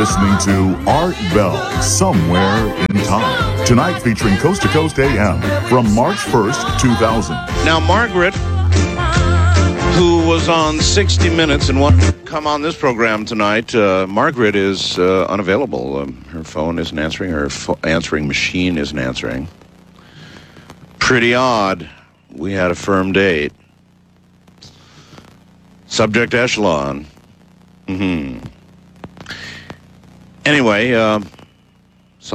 listening to Art Bell, Somewhere in Time. Tonight featuring Coast to Coast AM from March 1st, 2000. Now, Margaret, who was on 60 Minutes and wanted to come on this program tonight, Margaret is unavailable. Her phone isn't answering. Her answering machine isn't answering. Pretty odd. We had a firm date. Subject echelon. Anyway,